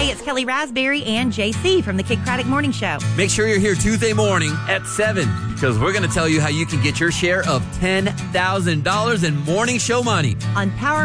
Hey, it's Kelly Raspberry and JC from the Kidd Kraddick Morning Show. Make sure you're here Tuesday morning at 7 because we're going to tell you how you can get your share of $10,000 in morning show money on Power